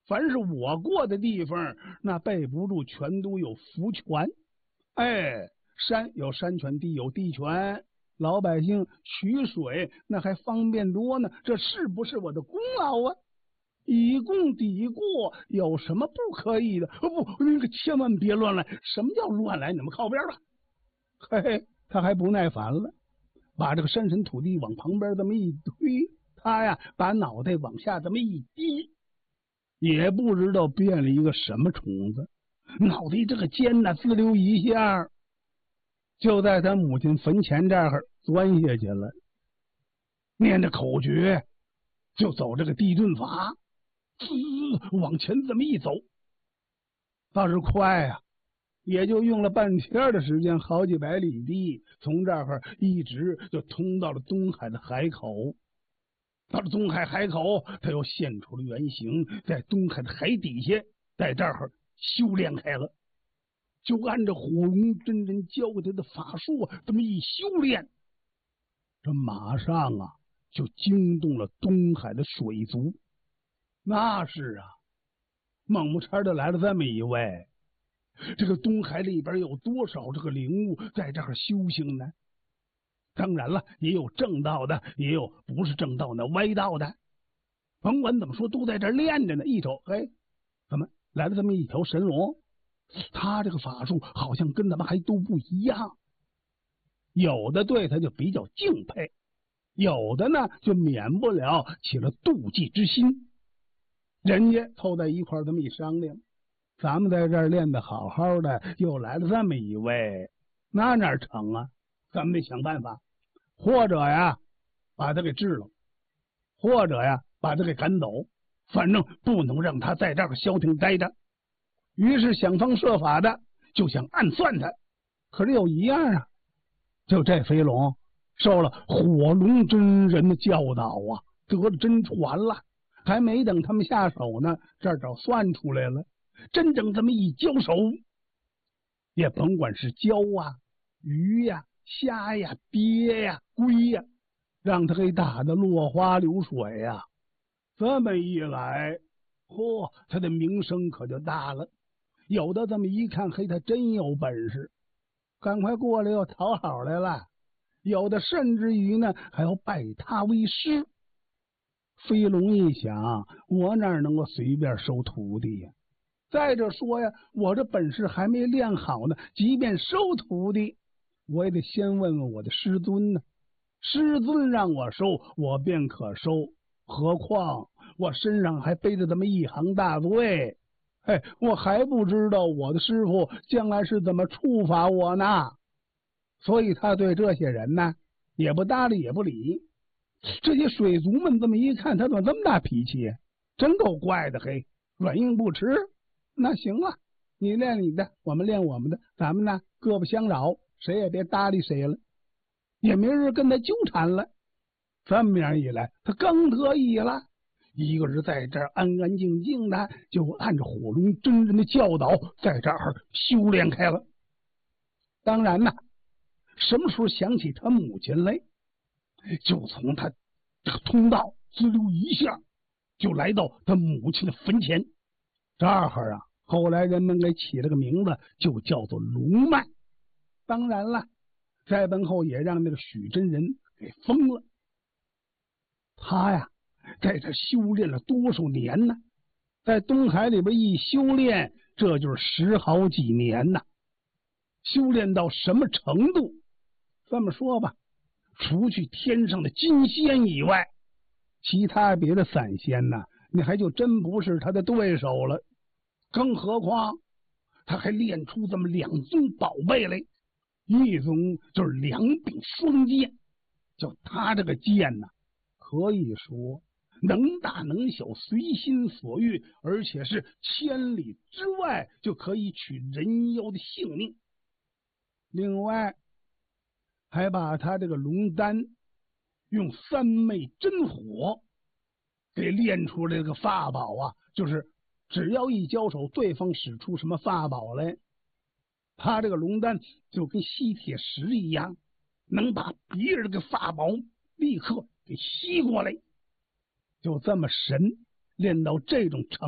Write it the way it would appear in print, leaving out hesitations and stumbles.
凡是我过的地方，那备不住全都有福泉。哎，山有山泉，地有地泉，老百姓取水那还方便多呢。这是不是我的功劳啊？以功抵过，有什么不可以的？不，那个千万别乱来。什么叫乱来？你们靠边吧。嘿嘿，他还不耐烦了，把这个山神土地往旁边这么一推，他呀把脑袋往下这么一低，也不知道变了一个什么虫子，脑袋这个尖呐，滋溜一下，就在他母亲坟前这儿钻下去了，念着口诀，就走这个地遁法，往前这么一走，倒是快啊，也就用了半天的时间，好几百里地，从这儿一直就通到了东海的海口。到了东海海口，他又现出了原形，在东海的海底下，在这儿修炼开了，就按照火龙真人教给他的法术，这么一修炼，这马上啊就惊动了东海的水族。那是啊，猛不差的来了这么一位。这个东海里边有多少这个灵物在这儿修行呢？当然了，也有正道的，也有不是正道的歪道的，甭管怎么说，都在这儿练着呢。一瞅，嘿，怎么来了这么一条神龙？他这个法术好像跟咱们还都不一样，有的对他就比较敬佩，有的呢就免不了起了妒忌之心。人家凑在一块儿这么一商量，咱们在这儿练得好好的，又来了这么一位，那哪成啊？咱们得想办法，或者呀把他给治了，或者呀把他给赶走，反正不能让他在这儿消停待着。于是想方设法的就想暗算他，可是有一样啊，就这飞龙受了火龙真人的教导啊，得了真传了，还没等他们下手呢，这儿早算出来了。真正这么一交手，也甭管是蛟啊、鱼呀、虾呀、鳖呀、龟呀，让他给打得落花流水呀。这么一来，嚯，他的名声可就大了。有的这么一看，嘿，他真有本事，赶快过来又讨好来了。有的甚至于呢，还要拜他为师。飞龙一想，我哪能够随便收徒弟呀？再者说呀，我这本事还没练好呢，即便收徒弟，我也得先问问我的师尊呢。师尊让我收，我便可收，何况我身上还背着这么一行大罪，嘿，我还不知道我的师傅将来是怎么处罚我呢。所以他对这些人呢，也不搭理也不理。这些水族们这么一看，他怎么这么大脾气呀？真够怪的，嘿，软硬不吃。那行了，你练你的，我们练我们的，咱们呢各不相扰，谁也别搭理谁了，也没人跟他纠缠了。这么样一来，他更得意了，一个人在这儿安安静静的，就按照火龙真人的教导，在这儿修炼开了。当然呢，什么时候想起他母亲来，就从他这个通道滋溜一下，就来到他母亲的坟前。这儿啊，后来人们给起了个名字，就叫做龙脉。当然了，在门后也让那个许真人给封了。他呀，在这修炼了多少年呢？在东海里边一修炼，这就是10好几年呐。修炼到什么程度？这么说吧，除去天上的金仙以外，其他别的散仙呐，你还就真不是他的对手了。更何况他还练出这么2宗宝贝来，一宗就是2柄双剑，就他这个剑呢，可以说能大能小，随心所欲，而且是千里之外就可以取人妖的性命。另外还把他这个龙丹用3昧真火给练出来这个法宝啊，就是只要一交手，对方使出什么法宝来，他这个龙丹就跟吸铁石一样，能把别人的法宝立刻给吸过来。就这么神，练到这种程度。